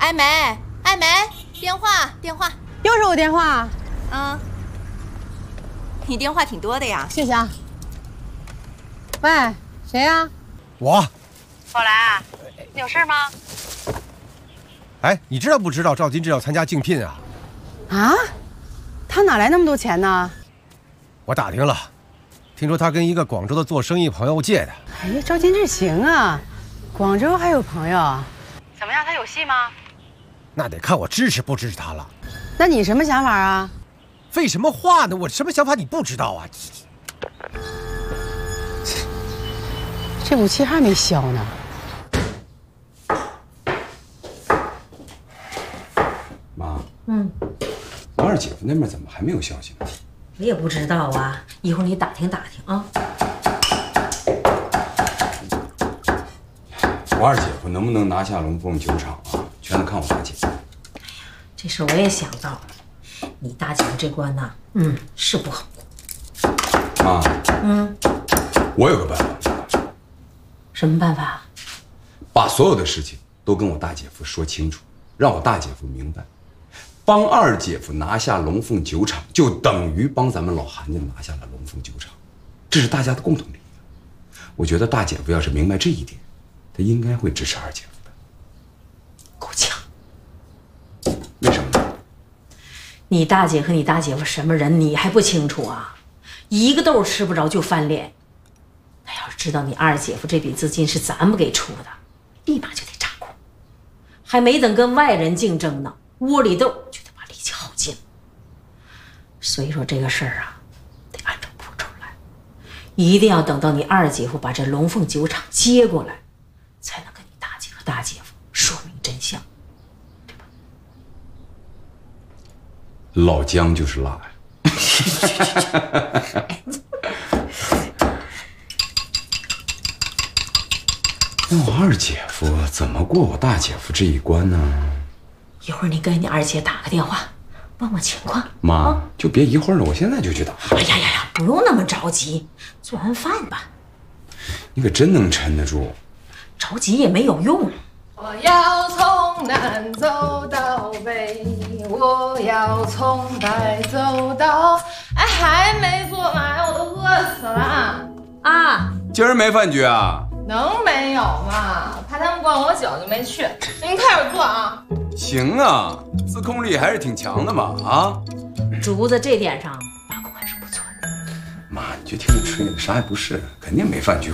艾梅，艾梅，电话， 又是我电话。 嗯，你电话挺多的呀。 谢谢啊。喂，谁呀？ 我。 宝来，你有事吗？ 哎，你知道不知道赵金志要参加竞聘啊？ 啊？他哪来那么多钱呢？ 我打听了，听说他跟一个广州的做生意朋友借的。 哎，赵金志行啊，广州还有朋友。怎么样，他有戏吗？ 那得看我支持不支持他了。 那你什么想法啊？ 废什么话呢？我什么想法你不知道啊？ 这股气还没消呢。 妈，我二姐夫那边怎么还没有消息呢？ 我也不知道啊，一会儿你打听打听啊。 我二姐夫能不能拿下龙凤酒厂啊，全得看我大姐。 哎呀，这事我也想到了，你大姐夫这关呐，是不好过。 妈，我有个办法。 什么办法？ 把所有的事情都跟我大姐夫说清楚，让我大姐夫明白，帮二姐夫拿下龙凤酒厂，就等于帮咱们老韩家拿下了龙凤酒厂，这是大家的共同利益。我觉得大姐夫要是明白这一点，他应该会支持二姐夫的。 够呛。 为什么呢？ 你大姐和你大姐夫什么人，你还不清楚啊？一个豆吃不着就翻脸。他要是知道你二姐夫这笔资金是咱们给出的，立马就得炸锅，还没等跟外人竞争呢，窝里斗就得把力气耗尽了。所以说这个事儿啊，得按照步骤来，一定要等到你二姐夫把这龙凤酒厂接过来，才能跟你大姐和大姐夫说明真相，对吧？ 老姜就是辣呀！那我二姐夫怎么过我大姐夫这一关呢？ 一会儿你给你二姐打个电话，问问情况。 妈，就别一会儿了，我现在就去打。 哎呀，不用那么着急，做完饭吧。 你可真能沉得住。 着急也没有用。 我要从南走到北，我要从北走到……哎，还没做完，我都饿死了啊！ 今儿没饭局啊？ 能没有吗？怕他们灌我酒就没去。您开始做啊！ 行啊，自控力还是挺强的嘛啊！ 竹子这点上把控还是不错的。 妈，你就听着吹的，啥也不是，肯定没饭局。